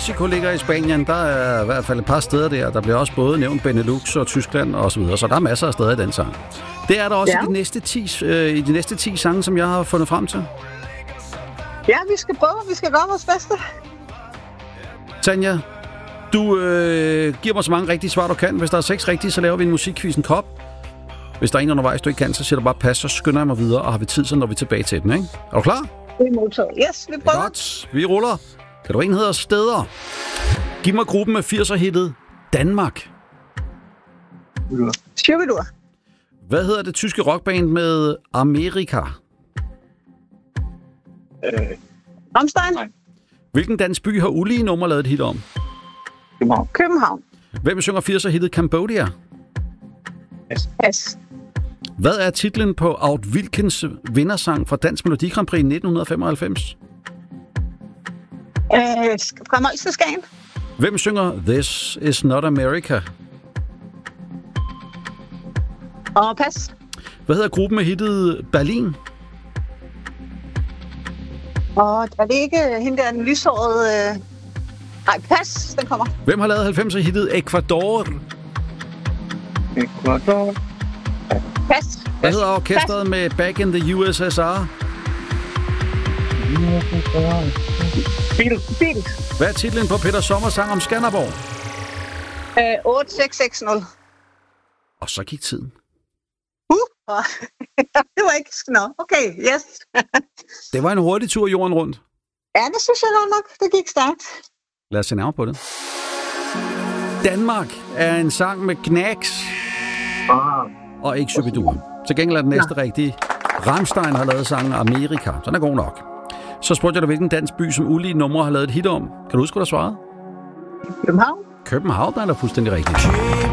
Mexico ligger i Spanien. Der er i hvert fald et par steder der. Der bliver også både nævnt Benelux og Tyskland og så videre. Så der er masser af steder i den sang. Det er der også i de næste 10 sange, som jeg har fundet frem til. Ja, vi skal prøve. Vi skal gøre vores bedste. Tanja, du giver mig så mange rigtige svar, du kan. Hvis der er 6 rigtige, så laver vi en musikquiz, en kop. Hvis der er en undervejs, du ikke kan, så siger du bare pas, så skynder jeg mig videre, og har vi tid, så når vi tilbage til den, ikke? Er du klar? Det er modtaget. Yes, vi prøver. Godt, vi ruller. Kan du en hedder Steder? Giv mig gruppen med 80'er-hittet Danmark. Shubidua. Hvad hedder det tyske rockband med Amerika? Rammstein. Hvilken dansk by har ulige nummer lavet et hit om? København. Hvem synger 80'er-hittet Cambodia? Pas. Hvad er titlen på Aud Wilkens vindersang fra Dansk Melodi Grand Prix 1995? Fra Mols til Skagen. Hvem synger This Is Not America? Og pas. Hvad hedder gruppen med hittet Berlin? Og er det ikke hende der, den lyshårede... Nej, pas, den kommer. Hvem har lavet 90'er hittet Ecuador? Pas. Hvad hedder orkestret med Back in the USSR? Beatles. Hvad er titlen på Peter Sommers sang om Skanderborg? 8660. Og så gik tiden. Det var ikke... Nå, okay, yes. Det var en hurtig tur jorden rundt. Ja, det synes jeg nok. Det gik stærkt. Lad os se nærmere på det. Danmark er en sang med Knacks og ikke Shubidua. Til gengæld er den næste rigtige. Rammstein har lavet sangen Amerika. Så den er god nok. Så spurgte jeg dig, hvilken dansk by, som ulige numre har lavet et hit om. Kan du huske, hvad der svarede? København. København er der fuldstændig rigtigt.